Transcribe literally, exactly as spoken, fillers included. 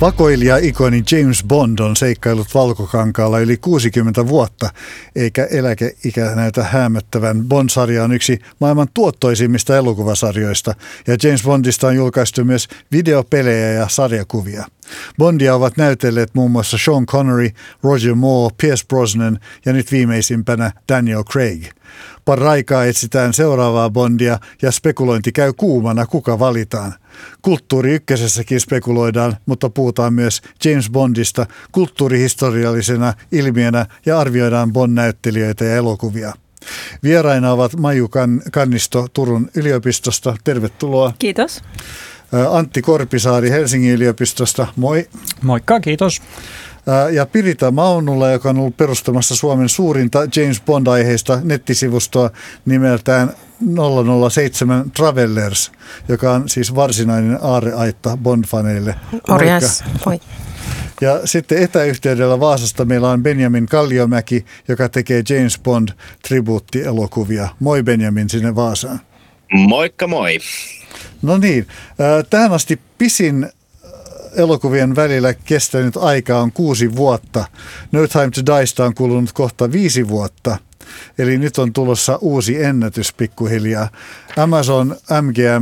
Vakoilija-ikoni James Bond on seikkailut valkokankaalla yli kuusikymmentä vuotta, eikä eläkeikä näytä häämöttävän. Bond-sarja on yksi maailman tuottoisimmista elokuvasarjoista, ja James Bondista on julkaistu myös videopelejä ja sarjakuvia. Bondia ovat näytelleet muun muassa Sean Connery, Roger Moore, Pierce Brosnan ja nyt viimeisimpänä Daniel Craig. Paraikaa etsitään seuraavaa Bondia ja spekulointi käy kuumana, kuka valitaan. Kulttuuri ykkösessäkin spekuloidaan, mutta puhutaan myös James Bondista kulttuurihistoriallisena ilmiönä ja arvioidaan Bond-näyttelijöitä ja elokuvia. Vieraina ovat Maiju Kannisto Turun yliopistosta. Tervetuloa. Kiitos. Antti Korpisaari Helsingin yliopistosta. Moi. Moikka, kiitos. Ja Pirita Maunula, joka on ollut perustamassa Suomen suurinta James Bond-aiheista nettisivustoa nimeltään nolla nolla seitsemän Travelers, joka on siis varsinainen aarreaitta Bond-faneille. Morjes. Moi. Ja sitten etäyhteydellä Vaasasta meillä on Benjamin Kalliomäki, joka tekee James Bond-tribuuttielokuvia. Moi Benjamin sinne Vaasaan. Moikka moi. No niin, tähän asti pisin elokuvien välillä kestänyt aika on kuusi vuotta. No Time to Diesta on kulunut kohta viisi vuotta. Eli nyt on tulossa uusi ennätys pikkuhiljaa. Amazon M G M